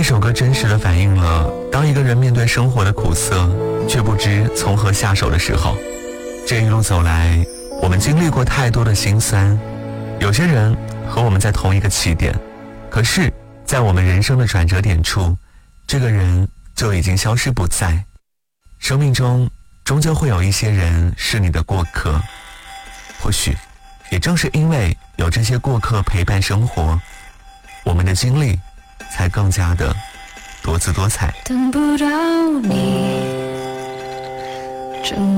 首歌真实地反映了当一个人面对生活的苦涩却不知从何下手的时候。这一路走来，我们经历过太多的辛酸，有些人和我们在同一个起点，可是在我们人生的转折点处，这个人就已经消失不在。生命中终究会有一些人是你的过客，或许也正是因为有这些过客陪伴生活，我们的经历才更加的多姿多彩。 等不到你